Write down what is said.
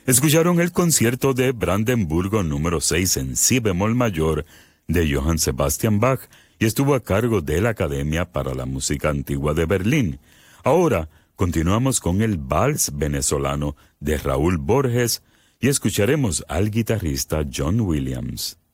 Escucharon el concierto de Brandenburgo número 6 en si bemol mayor de Johann Sebastian Bach y estuvo a cargo de la Academia para la Música Antigua de Berlín. Ahora continuamos con el Vals venezolano de Raúl Borges y escucharemos al guitarrista John Williams.